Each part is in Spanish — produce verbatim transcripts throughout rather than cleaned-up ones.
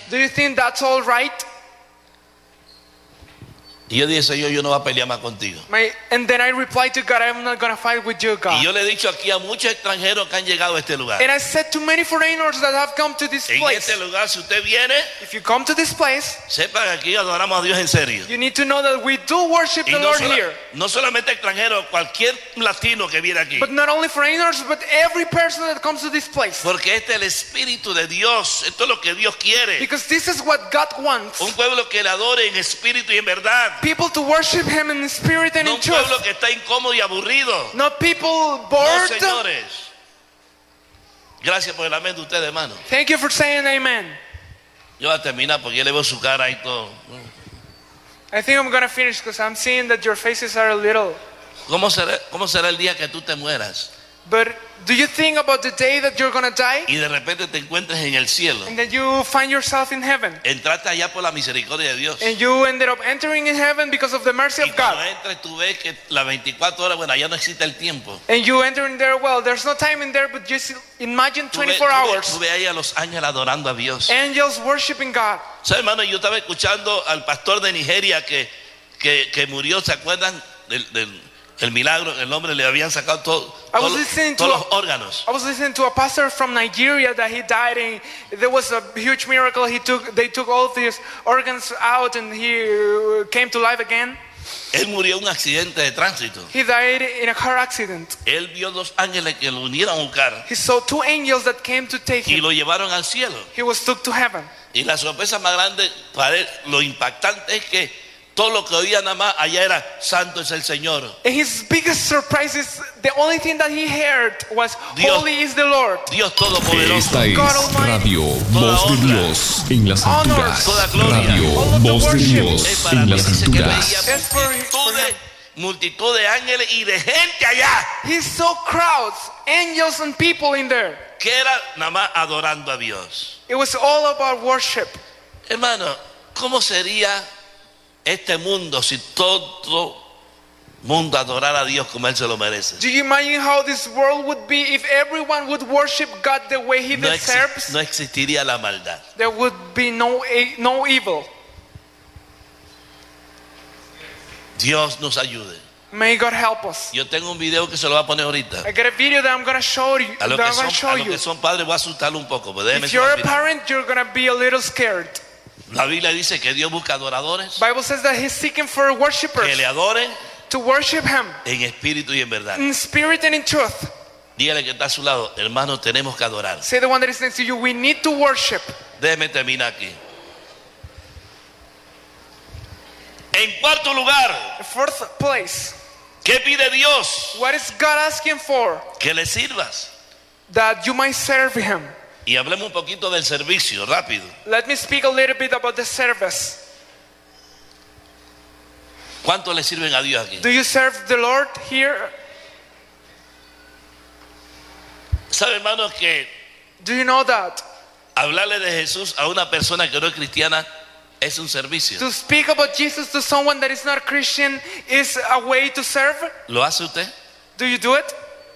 Do you think that's all right? Y yo dije, Señor, yo no voy a pelear más contigo. My, and then I replied to God, I'm not going to fight with you, Y God. yo le he dicho aquí a muchos extranjeros que han llegado a este lugar. And I said to many foreigners that have come to this En place, este lugar, si usted viene, if you come to this place, sepa que aquí adoramos a Dios en serio. you need to know that we do worship Y the no, Lord sola- here. no solamente extranjeros, cualquier latino que viene aquí. But not only foreigners, but every person that comes to this place. Porque este es el Espíritu de Dios. Esto es lo que Dios quiere. Because this is what God wants. Un pueblo que le adore en espíritu y en verdad. People to worship Him in spirit and No in un pueblo truth. que está incómodo y aburrido. Not people No, bored. señores. Gracias por el amén de ustedes, hermano. Thank you for saying amen. Yo voy a terminar porque ya le veo su cara y todo. I think I'm going to finish because I'm seeing that your faces are a little. ¿Cómo será, cómo será el día que tú te mueras But do you think about the day that you're going to die y de repente te encuentres en el cielo? and then you find yourself in heaven? Entraste allá por la misericordia de Dios. And you ended up entering in heaven because of the mercy Y of cuando God. entres tú ves que las veinticuatro horas, bueno, allá no existe el tiempo. And you enter in there, well, there's no time in there, but just imagine Tú ves, twenty-four tú ves- hours. tú ves ahí a los ángeles adorando a Dios. Angels worshiping God. ¿Sabes, hermano? Yo estaba escuchando al pastor de Nigeria que, que, que murió, ¿se acuerdan del, del el milagro? El hombre le habían sacado todo, I was todos, listening to todos a- los órganos. I was listening to a pastor from Nigeria that he died and there was a huge miracle. He took, they took all of these organs out and he uh, came to life again. Él murió en un accidente de tránsito. He died in a car accident. Él vio dos ángeles que lo unieron a un carro He saw two angels that came to take y him. lo llevaron al cielo. He was took to heaven. Y la sorpresa más grande, para él, lo impactante es que todo lo que oía nada más allá era santo es el Señor. And his biggest surprise is the only thing that he heard was Dios- holy is the Lord. Dios Todopoderoso. Esta es God Almighty. Radio Toda Voz de honra, Dios en las honor, alturas. toda gloria, Radio all of the Voz de worship Dios Es para en mí, las dice que alturas. veía Es for- for multitudes, him. multitud de ángeles y de gente allá He saw crowds, angels and people in there. que era nada más adorando a Dios. It was all about worship. Hermano, ¿cómo sería este mundo si todo mundo adorara a Dios como Él se lo merece? Do you imagine how this world would be if everyone would worship God the way He No, exi- deserves? no existiría la maldad. There would be no e- no evil. Dios nos ayude. May God help us. Yo tengo un video que se lo voy a poner ahorita. I got a video that I'm gonna show you. A That los que I'm gonna son, show a los you. que son padres voy a asustarlo un poco. Pues déjeme If you're a solo- parent, you're gonna be a little scared. La Biblia dice que Dios busca adoradores Bible says that He's seeking for que worshipers le adoren to worship Him en espíritu y en verdad. in spirit and in truth. Dígale que está a su lado, hermano, tenemos que adorar. Say the one that is next to you. We need to worship. Déjeme terminar aquí. En cuarto lugar, Fourth place. ¿qué pide Dios? What is God asking for? Que le sirvas. That you might serve Him. Y hablemos un poquito del servicio, rápido. Let me speak a little bit about the service. ¿Cuánto le sirven a Dios aquí? Do you serve the Lord here? ¿Sabe, hermanos, que Do you know that? hablarle de Jesús a una persona que no es cristiana es un servicio? To speak about Jesus to someone that is not Christian is a way to serve? ¿Lo hace usted? Do you do it?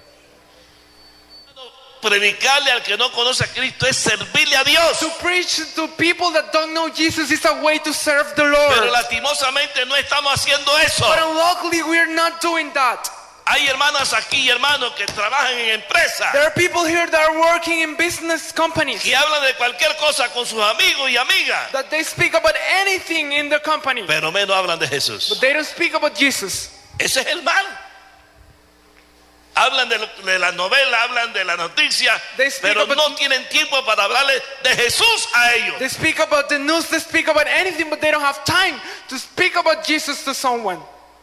Predicarle al que no conoce a Cristo es servirle a Dios. To preach to people that don't know Jesus is a way to serve the Pero Lord. lastimosamente no estamos haciendo eso. But unluckily, we're not doing that. Hay hermanas aquí y hermanos que trabajan en empresas, There are people here that are working in business companies que hablan de cualquier cosa con sus amigos y amigas, that they speak about anything in the company, pero menos hablan de Jesús. but they don't speak about Jesus. Ese es el mal. Hablan de, lo- de la novela, hablan de la noticia, They speak pero about- no tienen tiempo para hablarle de Jesús a ellos. They speak about the news, they speak about anything, but they don't have time to speak about Jesus to someone.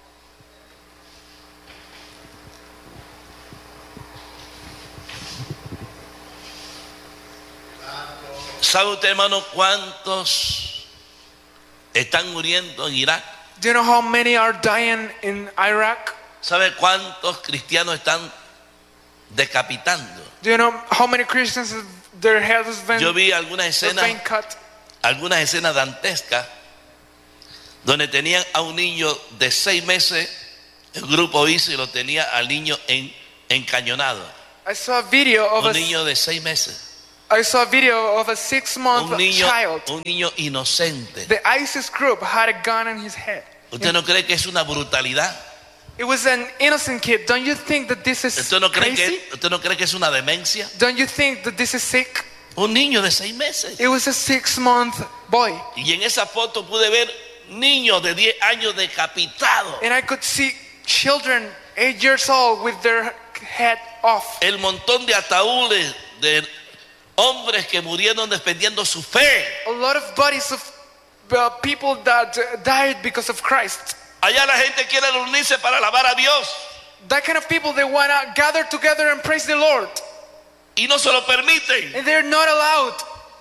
¿Sabe usted, hermano, cuántos están muriendo en Irak? Do you know how many are dying in Iraq? ¿Sabe cuántos cristianos están decapitando? Do you know how many Christians their head has been, Yo vi algunas has escenas, been cut? algunas escenas dantescas donde tenían a un niño de seis meses, el grupo hizo y lo tenía al niño en, encañonado. I saw a video of Un a, niño de seis meses. I saw a video of a six-month Un niño, child. un niño inocente. The ISIS group had a gun in his head. ¿Usted no cree que es una brutalidad? It was an innocent kid. Don't you think that this is ¿Usted no cree crazy? que, usted no cree que es una demencia? Don't you think that this is sick? Un niño de seis meses. It was a six-month boy. Y en esa foto pude ver niños de diez años decapitados. And I could see children eight years old with their head off. El montón de ataúdes de hombres que murieron defendiendo su fe. A lot of bodies of uh, people that uh, died because of Christ. Allá la gente quiere reunirse para alabar a Dios. That kind of people, they want to gather together and praise the Lord. Y no se lo permiten. And they're not allowed.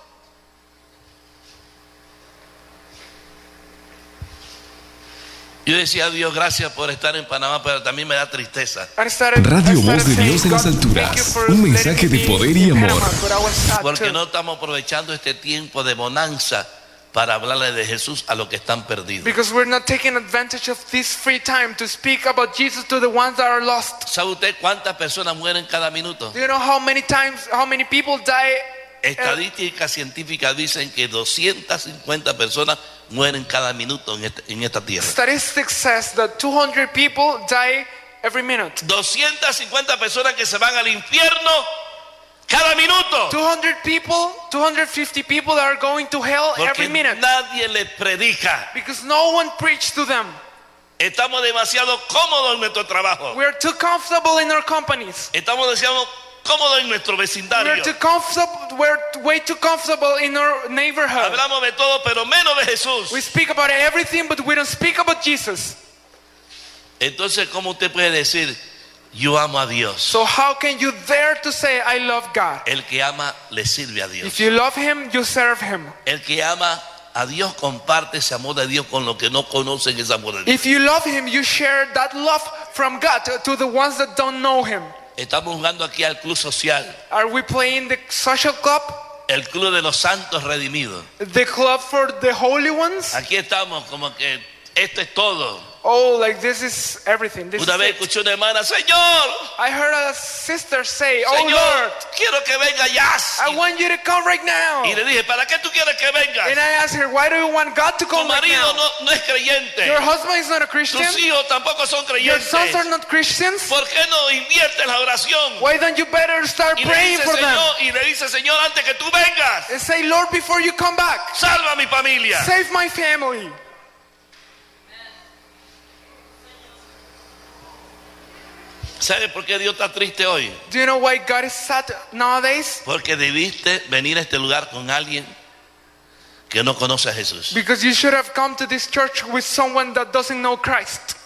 Yo decía a Dios, gracias por estar en Panamá, pero también me da tristeza. I started, Radio I started Voz de saying, Dios en las "God, alturas, thank you for un letting mensaje me de be poder y in amor". Panama", but I was sad Porque too. no estamos aprovechando este tiempo de bonanza para hablarle de Jesús a los que están perdidos. Because we're not taking advantage of this free time to speak about Jesus to the ones that are lost. ¿Sabe usted cuántas personas mueren cada minuto? Do you know how many times, how many people die? Estadísticas científicas dicen que doscientas cincuenta personas mueren cada minuto en, este- en esta tierra. Statistics says that two hundred people die every minute. doscientas cincuenta personas que se van al infierno cada minuto. two hundred people, two hundred fifty people that are going to hell Porque every minute. nadie les predica. Because no one preached to them. Estamos demasiado cómodos en nuestro trabajo. We are too comfortable in our companies. Estamos demasiado cómodos en nuestro We vecindario. are too comfortable. We're way too comfortable in our neighborhood. Hablamos de todo, pero menos de Jesús. We speak about everything, but we don't speak about Jesus. Entonces, ¿cómo usted puede decir, yo amo a Dios? So how can you dare to say, I love God? El que ama le sirve a Dios. If you love Him, you serve Him. El que ama a Dios comparte ese amor de Dios con los que no conocen ese amor de Dios. If you love Him, you share that love from God to, to the ones that don't know Him. Estamos jugando aquí al club social, Are we playing the social club? el club de los santos redimidos. The club for the holy ones? Aquí estamos como que esto es todo. Oh, like this is everything. This Una is vez it. escuché una hermana, Señor, I heard a sister say, oh Señor, Lord, quiero que venga ya. I want you to come right now. Y le dije, ¿para qué tú quieres que venga? And I asked her, why do you want God to Tu come right marido now? no, no es creyente. Your husband is not a Christian. Tus hijos tampoco son Your creyentes. sons are not Christians. ¿Por qué no inviertes la oración? Why don't you better start Y le praying dice, for them? Señor, y le dice, Señor, antes que tú vengas, And say, Lord, before you come back, salva a mi familia. save my family. ¿Sabe por qué Dios está triste hoy? Do you know why God is sad nowadays? Porque debiste venir a este lugar con alguien que no conoce a Jesús. Because you should have come to this church with someone that doesn't know Christ.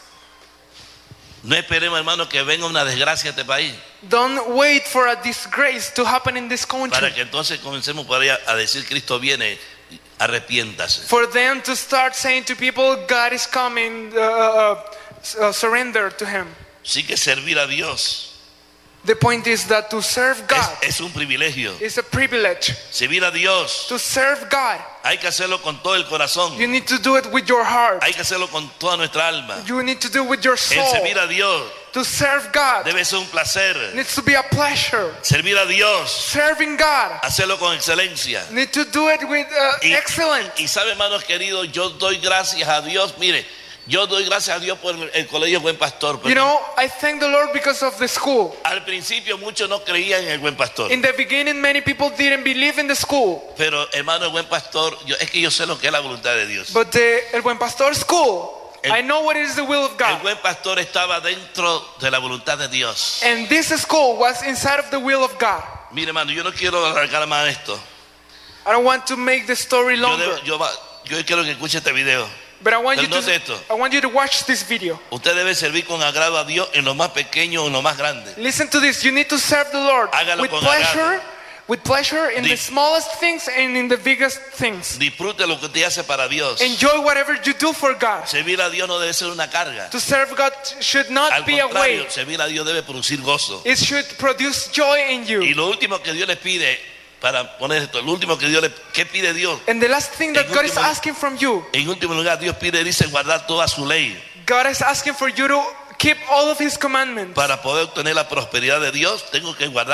No esperemos, hermano, que venga una desgracia a este país Don't wait for a disgrace to happen in this para country. que entonces comencemos por ahí a, a decir Cristo viene, arrepiéntase. For them to start saying to people, God is coming, uh, uh, uh, surrender to Him. Sí que servir a Dios The point is that to serve es, God es un privilegio. is a privilege. Servir a Dios To serve God, hay que hacerlo con todo el corazón. you need to do it with your heart. Hay que hacerlo con toda nuestra alma. You need to do it with your El soul. servir a Dios To serve God debe ser un placer. needs to be a pleasure. Servir a Dios, Serving God hacerlo con excelencia. need to do it with uh, Y, excellent. y sabe, hermanos queridos, yo doy gracias a Dios. Mire, yo doy gracias a Dios por el, el colegio Buen Pastor. You Porque know, I thank the Lord because of the school. al principio muchos no creían en el Buen Pastor. In the beginning, many people didn't believe in the school. Pero, hermano, el Buen Pastor, yo, es que yo sé lo que es la voluntad de Dios. But the El Buen Pastor school, El- I know what is the will of El God. Buen Pastor estaba dentro de la voluntad de Dios. And this school was inside of the will of God. Mire, hermano, yo no quiero alargar más esto. I don't want to make the story Yo, longer, debo- yo, va- yo quiero que escuche este video. but I want you Pero no to es esto. I want you to watch this video. Usted debe servir con agrado a Dios en lo más pequeño o en lo más grande. Listen to this. You need to serve the Lord Hágalo with con pleasure, with pleasure in the Dis- smallest things and in the biggest things. Disfrute lo que usted hace para Dios. Enjoy whatever you do for God. Servir a Dios no debe ser una carga. To serve God should not Al be a contrario, weight. servir a Dios debe producir gozo. It should produce joy in Y you. lo último que Dios le pide, para poner esto, lo último que Dios le ¿qué pide Dios? And the last thing that En God is último- asking from you, En último lugar, Dios pide, dice, guardar toda su ley God is asking for you to keep all of His commandments. para poder obtener la prosperidad de Dios. Tengo que guardar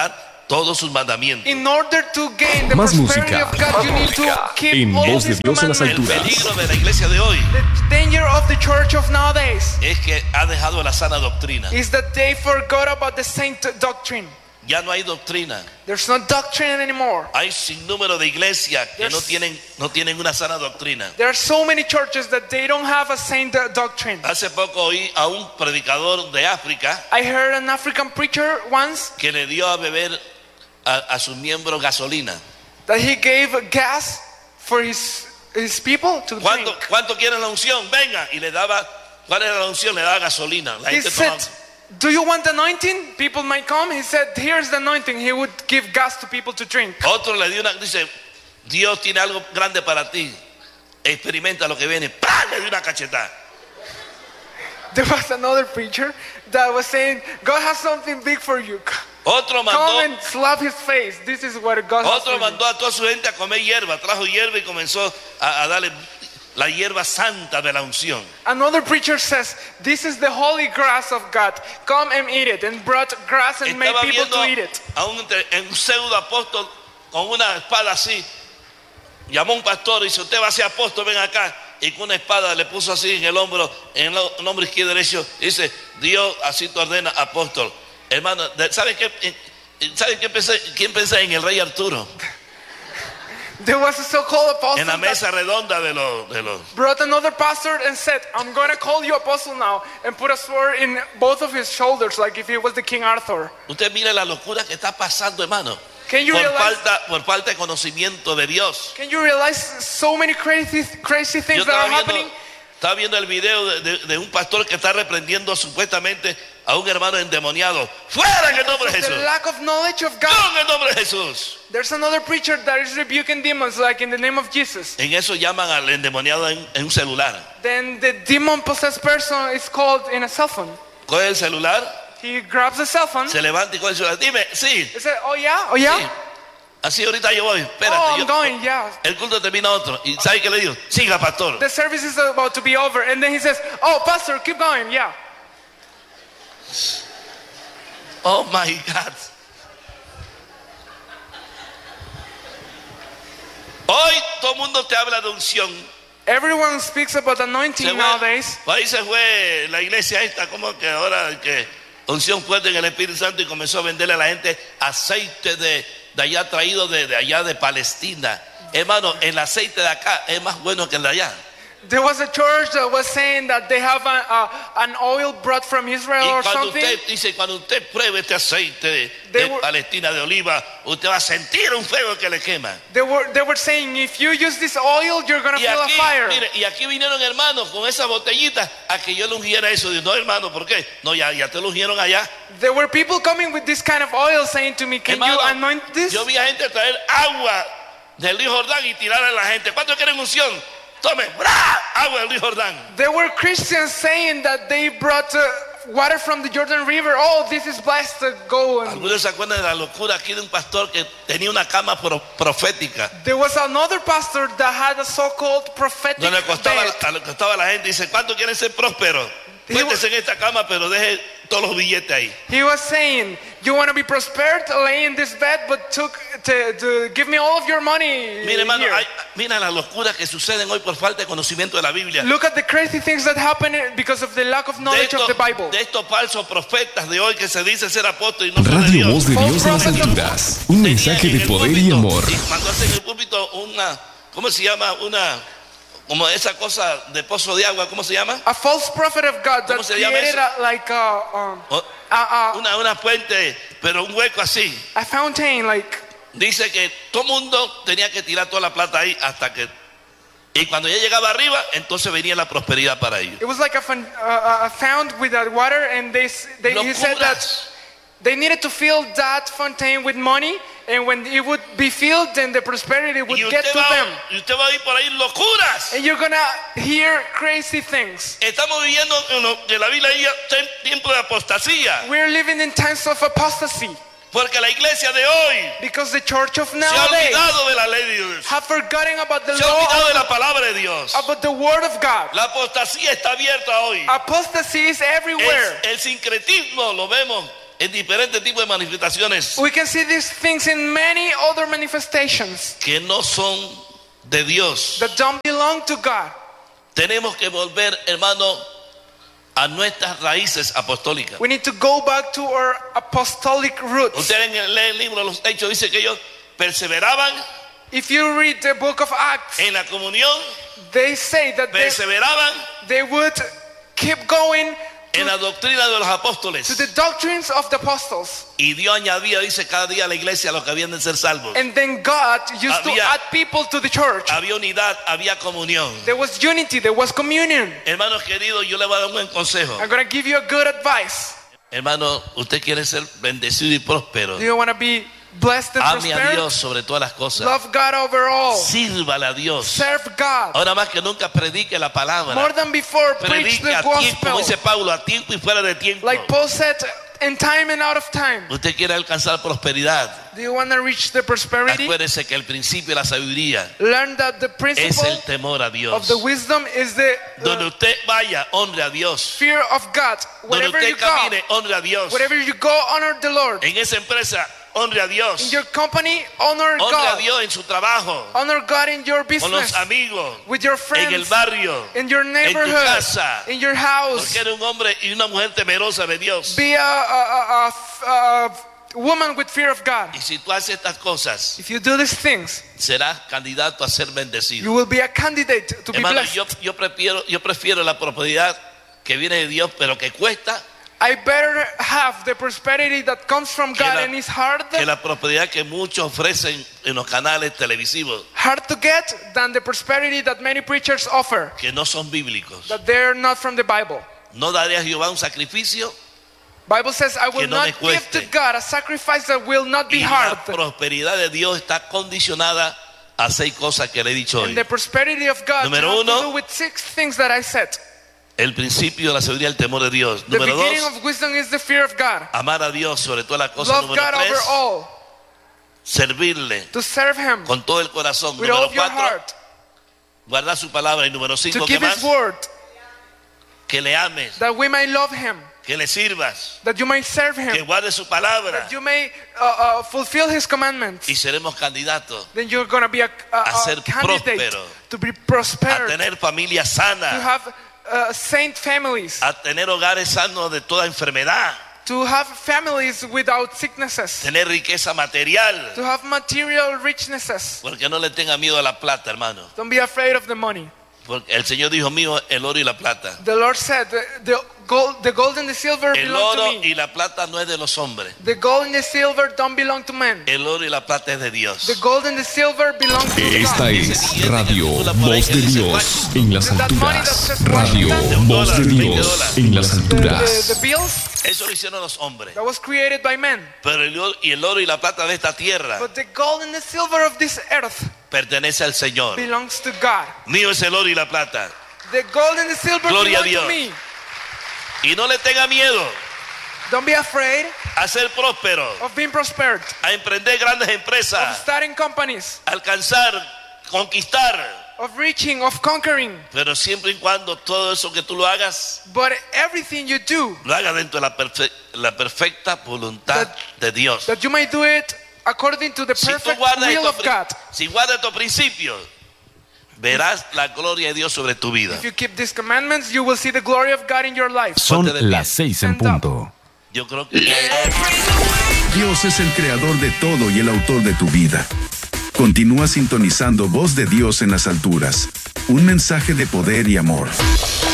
todos sus mandamientos. In order to gain the Más prosperity música. of God, you need to keep En all voz de these Dios en las commandments. El alturas. peligro de la iglesia de hoy The danger of the church of nowadays es que ha dejado la sana doctrina. is that they forgot about the saint doctrine. Ya no hay doctrina. There's no doctrine anymore. Hay sinnúmero de iglesias que no There's- tienen, no tienen una sana doctrina. There are so many churches that they don't have a saint do- doctrine. Hace poco oí a un predicador de África I heard an African preacher once que le dio a beber a, a sus miembros gasolina. that he gave gas for his his people to ¿Cuánto, drink. ¿Cuánto quieren la unción? Venga. Y le daba, ¿cuál era la unción? Le daba gasolina. La He gente said, tomaba. "Do you want the anointing? People might come." He said, "Here's the anointing." He would give gas to people to drink. Otro le dio una, dice, Dios tiene algo grande para ti. Experimenta lo que viene. ¡Pah! Le dio una cachetada. There was another preacher that was saying, "God has something big for you. Otro Come mandó, and slap his face. This is what God has otro for you." mandó a toda su gente a comer hierba. Trajo hierba y comenzó a, a darle la hierba santa de la unción. Another preacher says, "This is the holy grass of God. Come and eat it." And brought grass and made Estaba people viendo to eat it. a un, un pseudo apóstol con una espada así. Llamó a un pastor y dice, usted va a ser apóstol, ven acá. Y con una espada le puso así en el hombro, en el hombro izquierdo y derecho. Dice, Dios así te ordena, apóstol. Hermano, ¿saben qué? ¿Saben qué pensé, quién pensé en el rey Arturo? There was a so-called apostle En la that mesa redonda de los... De los brought another pastor and said, "I'm going to call you apostle now," and put a sword in both of his shoulders like if he was the King Arthur. Usted mire la locura que está pasando, hermano. Can you Por realize? falta, por falta de conocimiento de Dios. Can you realize so many crazy, crazy Yo things that estaba are viendo, happening? estaba viendo el video de, de- de un pastor que está reprendiendo supuestamente a un hermano endemoniado. ¡Fuera en el nombre de The Jesús! lack of knowledge of God. ¡No en el nombre de Jesús! There's another preacher that is rebuking demons like in the name of Jesus. En eso llaman al endemoniado en, en un celular. Then the demon-possessed person is called in a cell phone. Coge el celular, He grabs the cell phone. se levanta y coge el celular. Dime, sí, He said, "Oh yeah, oh yeah, sí. Así ahorita yo voy. Espérate. oh I'm yo- going, yeah." el culto termina otro. ¿Y sabe qué le digo? Siga, pastor. The service is about to be over, and then he says, "Oh, pastor, keep going, yeah." Oh my God. Hoy todo el mundo te habla de unción. Everyone speaks about Se anointing fue- nowadays. ahí se fue la iglesia esta, como que ahora que unción fuerte en el Espíritu Santo y comenzó a venderle a la gente aceite de, de allá traído de, de allá de Palestina. Hermano, el aceite de acá es más bueno que el de allá. There was a church that was saying that they have a, a, an oil brought from Israel Y or cuando something. usted dice, cuando usted pruebe este aceite de, They de were- Palestina de oliva, usted va a sentir un fuego que le quema. They were they were saying, if you use this oil, you're gonna Y feel aquí, a fire. mire, y aquí vinieron hermanos con esa botellita a que yo le ungiera eso. Digo, no, hermano, ¿por qué? No, ya, ya te lo ungieron allá. There were people coming with this kind of oil saying to me, "Can Hermano, you anoint this?" yo vi a gente traer agua del río Jordán y tirarla a la gente. ¿Cuántos quieren unción? Tome, ¡bra! Agua del río Jordán. There were Christians saying that they brought uh, water from the Jordan River. Oh, this is blessed. Uh, go and Algunos se acuerdan de la locura aquí de un pastor que tenía una cama pro- profética. there was another pastor that had a so-called prophetic No le costaba, bed. a- le costaba a la gente. Dice, ¿cuántos quieren ser prósperos? He Cuéntese en esta cama, pero deje todos los billetes ahí. He was saying, "You want to be prospered? Lay in this bed, but took to, to give me all of your money." Mire, hermano, here." hay- mira las locuras que suceden hoy por falta de conocimiento de la Biblia. Look at the crazy things that happen because of the lack of De knowledge of estos, the Bible. de estos falsos profetas de hoy que se dicen ser apóstoles y no son de Radio Dios. Voz de Dios en las alturas. Un Tenían mensaje en de el poder y púlpito, amor. Y mandó a hacer en el púlpito una, ¿cómo se llama? Una, como esa cosa de pozo de agua, ¿cómo se llama? A false prophet of God ¿Cómo that se llama created eso? a, like a, um, O- a, a, Una, una fuente, pero un hueco así. a fountain, like Dice que todo mundo tenía que tirar toda la plata ahí hasta que... Y cuando ya llegaba arriba, entonces venía la prosperidad para ellos. it was like a, fun, uh, a found with that water, and they, s- they he said that Locuras. they needed to fill that fountain with money, and when it would be filled, then the prosperity would Y get usted, to va, them. y usted va a ir por ahí locuras. And you're gonna hear crazy things. Estamos viviendo en lo que la Biblia dice tiempo de apostasía. We're living in times of apostasy Porque la iglesia de hoy because the church of se ha nowadays olvidado de la ley de Dios. have forgotten about the Se ha law, olvidado de la palabra de Dios. about the word of God. La apostasía está abierta hoy. Apostasy is everywhere. El, el sincretismo lo vemos en diferentes tipos de manifestaciones We can see these things in many other manifestations que no son de Dios. that don't belong to God. Tenemos que volver, hermano, a nuestras raíces apostólicas. We need to go back to our apostolic roots. Ustedes leen el libro de los Hechos, dice que ellos perseveraban If you read the book of Acts, en la comunión, they say that they, perseveraban they would keep going en la doctrina de los apóstoles. to the doctrines of the apostles. Y Dios añadía, dice, cada día a la iglesia los que habían de ser salvos. And then God used to Había- add people to the church. Había unidad, había comunión. There was unity, there was communion. Hermanos queridos, yo le voy a dar un buen consejo. I'm going to give you a good advice. Hermano, usted quiere ser bendecido y próspero. Do you want to be blessed and Ame a prosperous? Dios sobre todas las cosas. Love God over all. Sírvale a Dios. Serve God. Ahora más que nunca predique la palabra. More than before, preach Predique the a tiempo, como gospel. dice Pablo, a tiempo y fuera de tiempo. Like Paul said, in time and out of time. Usted quiere alcanzar prosperidad. Do you want to reach the prosperity? Acuérdese que el principio de la sabiduría Learn that the es principle el temor a of Dios. the wisdom is the Donde uh, usted vaya, honre a Dios. fear of God. Donde Wherever usted you go, camine, honre a Dios. wherever you go, honor the Lord. En esa empresa, honre a In Dios. your company, honor Honre a God. Dios en su trabajo, Honor God in your con los business, amigos, with your en el friends, barrio, in your en tu neighborhood, casa. in your house. Porque eres un hombre y una mujer temerosa de Dios. Be a, a, a, a, a woman with fear of God. Y si tú haces estas cosas, If you do these things, serás candidato a ser you bendecido. will be a candidate to be Hermano, blessed. yo, yo, prefiero, yo prefiero la prosperidad que viene de Dios, pero que cuesta, I better have the prosperity that comes from que God la, and is hard, que la prosperidad que muchos ofrecen en los canales televisivos, hard to get than the prosperity that many preachers offer, que no son bíblicos. that they're not from the Bible. No daré a Jehová un sacrificio Bible says, I will Que no not me give cueste. to God a sacrifice that will not be y hard. la prosperidad de Dios está condicionada a seis cosas que le he dicho And hoy. the prosperity of God Número has uno. to do with six things that I said. El principio de la sabiduría y el temor de Dios. The Número beginning dos, of wisdom is the fear of God. amar a Dios sobre todas las cosas. Love Número God over tres, all. servirle To serve Him con todo el corazón. with all Número of your cuatro, heart. guardar su palabra. Y número To cinco, ¿qué keep más? His word. Que le ames, That we may love Him. que le sirvas, That you may serve que Him. guarde su palabra. That you may uh, uh, fulfill His commandments. Y seremos candidatos Then you're going to be a, a, A a ser candidate próspero. to be a prospered. tener familias To sanas, have uh, saint families. a tener hogares sanos de toda enfermedad, To have families without sicknesses. tener riqueza material. To have material richnesses. Porque no le tenga miedo a la plata, hermano. Don't be afraid of the money. Porque el Señor dijo, mío el oro y la plata. The Lord said, the, the, gold, the gold and the silver El belong to oro me. y la plata no es de los hombres. The gold and the silver don't belong to men. El oro y la plata es de Dios. The gold and the silver belong to Esta God. es Radio Voz de Dios en las alturas. Radio Un Voz dólar, de veinte Dios dólares. en las The, the, the alturas. bills Eso lo hicieron los hombres. that was created by men. Pero el oro y el oro y la plata de esta tierra But the gold and the silver of this earth pertenece al Señor. belongs to God. Mío es el oro y la plata. The gold and the silver Gloria a belong to Dios. me. Y no le tenga miedo Don't be afraid a ser próspero, of being prospered, a emprender grandes of empresas, starting companies, a alcanzar, conquistar. of reaching, of conquering. Pero siempre y cuando todo eso que tú lo hagas, But everything you do, lo hagas dentro de la, perfe- la perfecta voluntad That- de Dios. that you may do it according to the Si tú perfect guardas will estos, of God. pri- si guardas estos principios, verás la gloria de Dios sobre tu vida. If you keep these commandments, you will see the glory of God in your life. Son Ponte de pie. las seis en punto. Yo creo que Dios es el creador de todo y el autor de tu vida. Continúa sintonizando Voz de Dios en las alturas. Un mensaje de poder y amor.